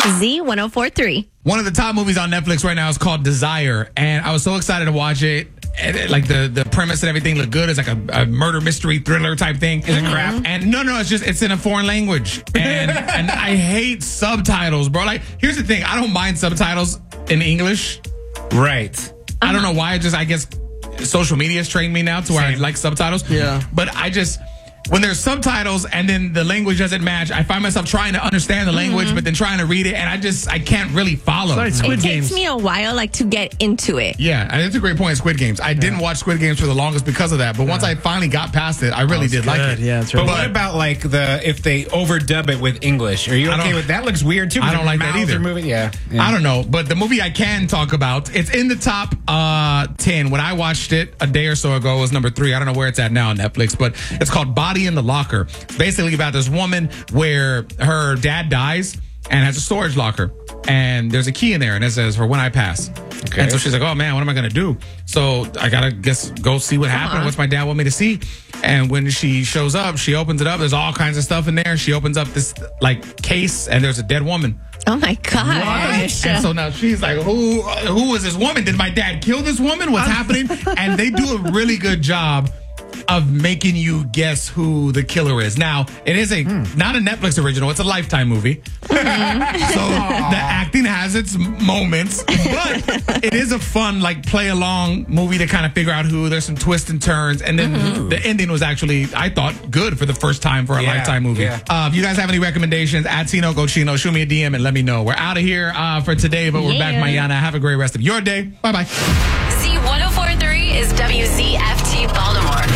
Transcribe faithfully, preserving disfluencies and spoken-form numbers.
Z ten forty-three. One of the top movies on Netflix right now is called Desire, and I was so excited to watch it. And it, like the, the premise and everything looked good. It's like a, a murder mystery thriller type thing. Is it crap? And no, no, it's just it's in a foreign language, and and I hate subtitles, bro. Like, here's the thing: I don't mind subtitles in English. Right. I don't know why. I just I guess social media has trained me now to where Same. I like subtitles. Yeah. But I just. When there's subtitles and then the language doesn't match, I find myself trying to understand the language, mm-hmm. but then trying to read it, and I just I can't really follow. Like Squid it Games. takes me a while, like, to get into it. Yeah, and it's a great point. Squid Games. I yeah. didn't watch Squid Games for the longest because of that, but yeah. once I finally got past it, I really did good. like it. Yeah, that's right. But what about like the if they overdub it with English? Are you okay with that? Looks weird too. I don't like that either. Moving, yeah. yeah, I don't know, but the movie I can talk about, it's in the top uh, ten. When I watched it a day or so ago, it was number three. I don't know where it's at now on Netflix, but it's called Body in the Locker. It's basically about this woman where her dad dies and has a storage locker, and there's a key in there, and it says for when I pass. Okay. And so she's like, oh man, what am I gonna do? So I gotta guess go see what happened. Uh-huh. What's my dad want me to see? And when she shows up, she opens it up. There's all kinds of stuff in there. She opens up this like case, and there's a dead woman. Oh my gosh. And so now she's like, who who was this woman? Did my dad kill this woman? What's happening? And they do a really good job of making you guess who the killer is. Now, it is a mm. not a Netflix original, it's a Lifetime movie. Mm-hmm. So the acting has its moments, but it is a fun, like, play along movie to kind of figure out who. There's some twists and turns, and then mm-hmm. the ending was actually, I thought, good for the first time for a yeah, Lifetime movie. Yeah. Uh, if you guys have any recommendations, at Tino Cochino, shoot me a D M and let me know. We're out of here uh, for today, but we're yeah. back mañana. Have a great rest of your day. Bye-bye. Z ten forty-three is W Z F T Baltimore.